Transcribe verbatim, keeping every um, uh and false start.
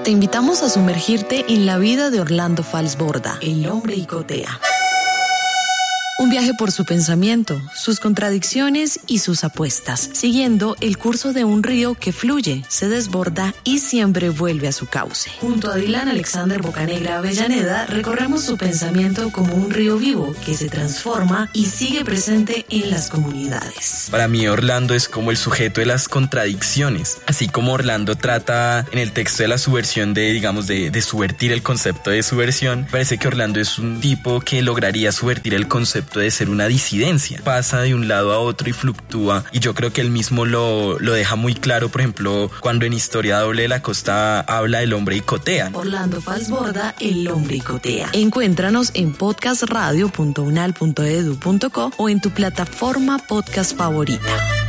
Te invitamos a sumergirte en la vida de Orlando Falsborda, el hombre Icotea. Un viaje por su pensamiento, sus contradicciones y sus apuestas, siguiendo el curso de un río que fluye, se desborda y siempre vuelve a su cauce. Junto a Dylan Alexander Bocanegra Avellaneda, recorremos su pensamiento como un río vivo que se transforma y sigue presente en las comunidades. Para mí, Orlando es como el sujeto de las contradicciones. Así como Orlando trata en el texto de la subversión de, digamos, de, de subvertir el concepto de subversión, parece que Orlando es un tipo que lograría subvertir el concepto de ser una disidencia. Pasa de un lado a otro y fluctúa, y yo creo que él mismo lo, lo deja muy claro, por ejemplo, cuando en Historia Doble de la Costa habla del hombre Icotea. Orlando Falsborda, el hombre Icotea. Encuéntranos en podcast radio punto unal punto edu punto co o en tu plataforma podcast favorita.